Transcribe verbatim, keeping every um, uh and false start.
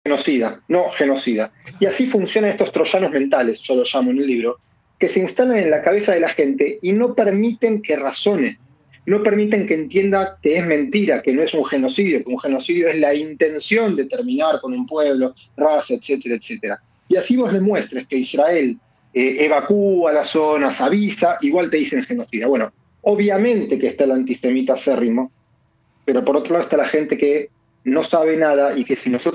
genocida, no genocida. Y así funcionan estos troyanos mentales, yo lo llamo en el libro, que se instalan en la cabeza de la gente y no permiten que razone, no permiten que entienda que es mentira, que no es un genocidio, que un genocidio es la intención de terminar con un pueblo, raza, etcétera, etcétera. Y así vos le muestres que Israel eh, evacúa las zonas, avisa, igual te dicen genocida. Bueno, obviamente que está el antisemita acérrimo, pero por otro lado está la gente que no sabe nada y que si nosotros